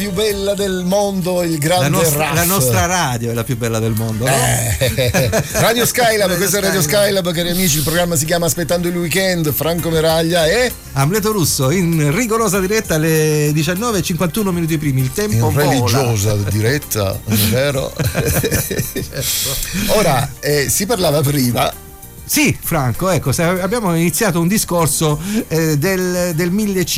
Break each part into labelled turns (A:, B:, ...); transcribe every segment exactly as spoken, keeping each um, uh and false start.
A: Più bella del mondo, il grande
B: la nostra,
A: Raff.
B: la nostra radio è la più bella del mondo, no?
A: Eh, Radio Skylab,
B: Radio
A: questa è Radio
B: Skylab.
A: Skylab, cari amici, il programma si chiama Aspettando il Weekend, Franco Meraglia e
B: Amleto Russo in rigorosa diretta alle diciannove e cinquantuno minuti primi, il tempo
A: in
B: vola.
A: religiosa diretta, non è vero? Ora, eh, si parlava prima.
B: Sì, Franco, ecco, abbiamo iniziato un discorso eh, del, del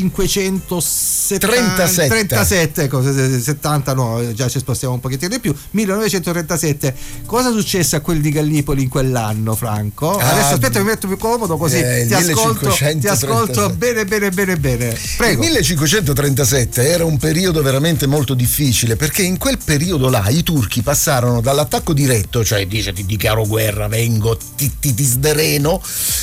B: millecinquecentotrentasette, ecco, settanta no, già ci spostiamo un pochettino di più, millenovecentotrentasette. Cosa successe a quelli di Gallipoli in quell'anno, Franco?
A: Ah,
B: Adesso aspetta, mi metto più comodo così
A: eh,
B: ti, ascolto, ti ascolto bene, bene, bene, bene. Prego.
A: Il millecinquecentotrentasette era un periodo veramente molto difficile, perché in quel periodo là i turchi passarono dall'attacco diretto, cioè dice ti dichiaro guerra, vengo, ti, ti, ti sdereno,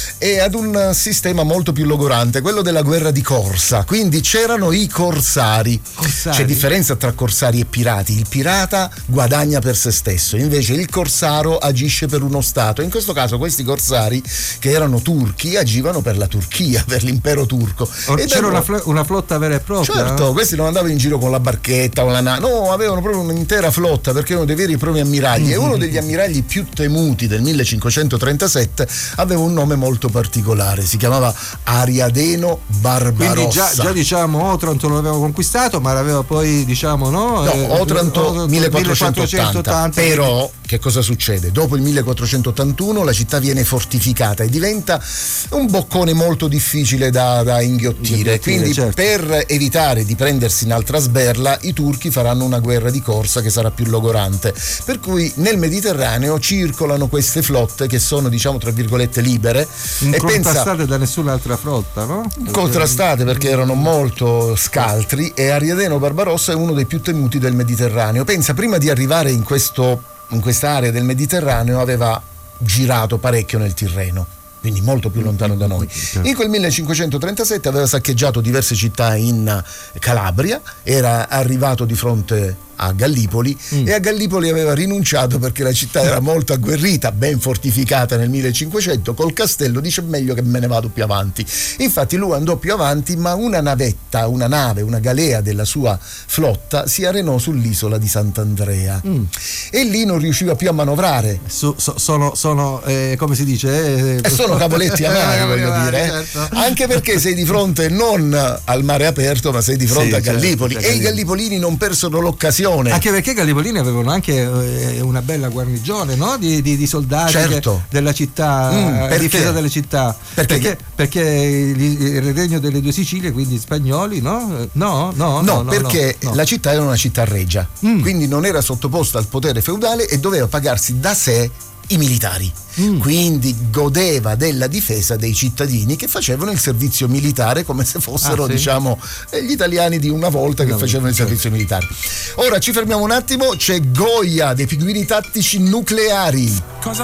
A: e ad un sistema molto più logorante, quello della guerra di corsa. Quindi c'erano i corsari.
B: Corsari.
A: C'è differenza tra corsari e pirati. Il pirata guadagna per se stesso, invece il corsaro agisce per uno stato. In questo caso questi corsari, che erano turchi, agivano per la Turchia, per l'impero turco.
B: Or, c'era una, fl- una flotta vera e propria?
A: Certo, questi non andavano in giro con la barchetta o la nave, no, avevano proprio un'intera flotta, perché erano dei veri e propri ammiragli. Mm-hmm. E uno degli ammiragli più temuti del millecinquecentotrentasette aveva un nome molto particolare, si chiamava Ariadeno Barbarossa.
B: Quindi già, già diciamo Otranto lo aveva conquistato, ma l'aveva poi diciamo no?
A: No,
B: eh,
A: Otranto millequattrocentottanta. Però che cosa succede? Dopo il millequattrocentottantuno la città viene fortificata e diventa un boccone molto difficile da, da inghiottire. Quindi
B: certo.
A: Per evitare di prendersi un'altra sberla, i turchi faranno una guerra di corsa che sarà più logorante. Per cui nel Mediterraneo circolano queste flotte che sono, diciamo, tra virgolette libere,
B: non
A: e
B: contrastate
A: pensa,
B: da nessun'altra flotta, no?
A: contrastate perché erano molto scaltri, e Ariadeno Barbarossa è uno dei più temuti del Mediterraneo. Pensa, prima di arrivare in questo in quest'area del Mediterraneo aveva girato parecchio nel Tirreno, quindi molto più lontano da noi. In quel millecinquecentotrentasette aveva saccheggiato diverse città in Calabria, era arrivato di fronte a Gallipoli mm. e a Gallipoli aveva rinunciato perché la città era molto agguerrita, ben fortificata nel millecinquecento, col castello dice meglio che me ne vado più avanti. Infatti lui andò più avanti, ma una navetta, una nave, una galea della sua flotta si arenò sull'isola di Sant'Andrea mm. e lì non riusciva più a manovrare.
B: So, so, sono, sono eh, come si dice? Eh,
A: e sono cavoletti amari, voglio dire,
B: certo.
A: Anche perché sei di fronte non al mare aperto, ma sei di fronte
B: sì,
A: a Gallipoli,
B: certo,
A: e i gallipolini non persero l'occasione.
B: Anche perché i Gallipolini avevano anche eh, una bella guarnigione, no? di, di, di soldati,
A: certo.
B: che, della città,
A: mm,
B: a difesa delle città.
A: Perché?
B: Perché, perché il regno delle due Sicilie, quindi spagnoli, no? No, no,
A: no,
B: no, no
A: perché
B: no, no.
A: la città era una città regia, mm. quindi non era sottoposta al potere feudale e doveva pagarsi da sé i militari. Mm. Quindi godeva della difesa dei cittadini che facevano il servizio militare come se fossero, ah, sì? diciamo, gli italiani di una volta che no, facevano il servizio militare. Ora ci fermiamo un attimo, c'è Goya dei Pinguini Tattici Nucleari. Cosa